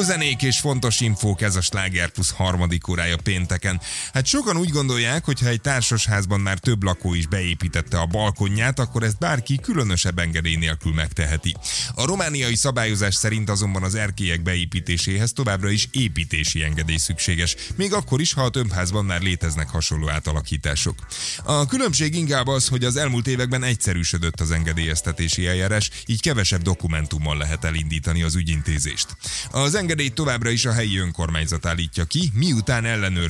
zenék és fontos infók, ez a Sláger Plusz harmadik órája pénteken. Hát sokan úgy gondolják, hogy ha egy társasházban már több lakó is beépítette a balkonját, akkor ezt bárki különösebb engedély nélkül megteheti. A romániai szabályozás szerint azonban az erkélyek beépítéséhez továbbra is építési engedély szükséges, még akkor is, ha a tömbházban már léteznek hasonló átalakítások. A különbség inkább az, hogy az elmúlt években egyszerűsödött az engedélyeztetési eljárás, így kevesebb dokumentummal lehet elindítani az ügyintézést. Az engedélyt továbbra is a helyi önkormányzat állítja ki, miután ellenőrzés